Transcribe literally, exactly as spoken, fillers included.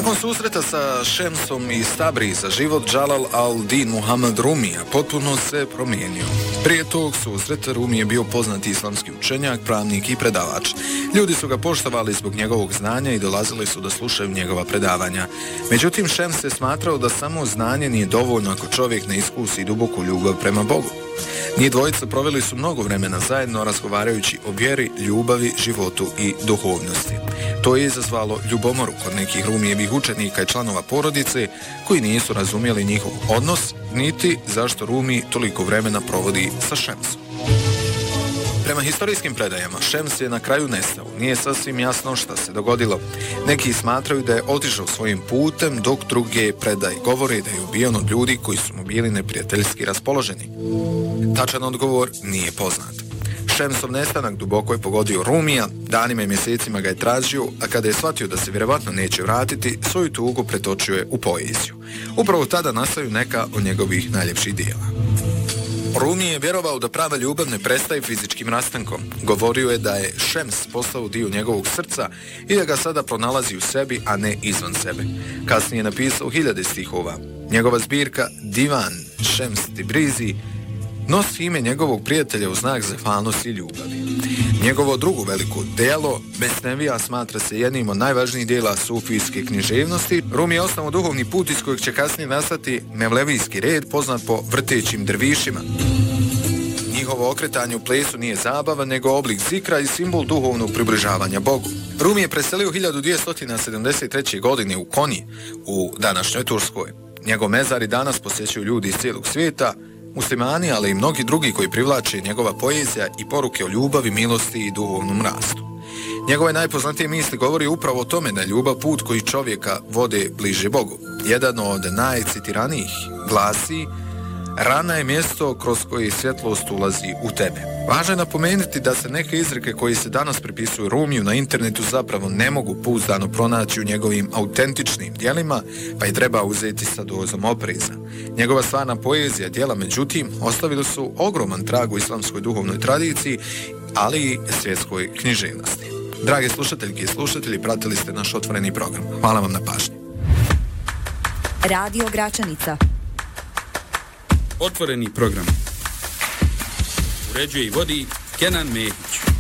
Nakon susreta sa Šemsom iz Tabriza, život Džalal al-Din Muhammed Rumija potpuno se promijenio. Prije tog susreta Rumi je bio poznati islamski učenjak, pravnik i predavač. Ljudi su ga poštovali zbog njegovog znanja i dolazili su da slušaju njegova predavanja. Međutim, Šems je smatrao da samo znanje nije dovoljno ako čovjek ne iskusi duboku ljubav prema Bogu. Njih dvojica proveli su mnogo vremena zajedno razgovarajući o vjeri, ljubavi, životu i duhovnosti. To je izazvalo ljubomoru kod nekih Rumijevih učenika i članova porodice koji nisu razumjeli njihov odnos, niti zašto Rumi toliko vremena provodi sa Šemsom. Prema historijskim predajama, Šems je na kraju nestao. Nije sasvim jasno šta se dogodilo. Neki smatraju da je otišao svojim putem, dok druge predaje govore da je ubijen od ljudi koji su mu bili neprijateljski raspoloženi. Tačan odgovor nije poznat. Šemsov nestanak duboko je pogodio Rumija, danima i mjesecima ga je tražio, a kada je shvatio da se vjerovatno neće vratiti, svoju tugu pretočio je u poeziju. Upravo tada nastaju neka od njegovih najljepših dijela. Rumi je vjerovao da prava ljubav ne prestaje fizičkim rastankom. Govorio je da je Šems postao dio njegovog srca i da ga sada pronalazi u sebi, a ne izvan sebe. Kasnije je napisao hiljade stihova. Njegova zbirka Divan Šems Tibrizi nosi ime njegovog prijatelja u znak zahvalnosti i ljubavi. Njegovo drugo veliko delo, Mesnevija, smatra se jednim od najvažnijih dijela sufijske književnosti. Rumi je osnovao duhovni put iz kojeg će kasnije nastati Mevlevijski red, poznat po vrtećim drvišima. Njihovo okretanje u plesu nije zabava, nego oblik zikra i simbol duhovnog približavanja Bogu. Rumi je preselio hiljadu dvjesto sedamdeset treće. godine u Konji, u današnjoj Turskoj. Njegov mezar i danas posjećuju ljudi iz cijelog svijeta, muslimani, ali i mnogi drugi koji privlače njegova poezija i poruke o ljubavi, milosti i duhovnom rastu. Njegove najpoznatije misli govori upravo o tome da je ljubav put koji čovjeka vode bliže Bogu. Jedan od najcitiranijih glasi: rana je mjesto kroz koje svjetlost ulazi u tebe. Važno je napomenuti da se neke izreke koji se danas pripisuju Rumiju na internetu zapravo ne mogu pouzdano pronaći u njegovim autentičnim djelima, pa je treba uzeti sa dozom opreza. Njegova stvarna poezija djela, međutim, ostavili su ogroman trag u islamskoj duhovnoj tradiciji, ali i svjetskoj književnosti. Drage slušateljke i slušatelji, pratili ste naš otvoreni program. Hvala vam na pažnji. Radio Gračanica. Otvoreni program. Uređuje i vodi Kenan Mehić.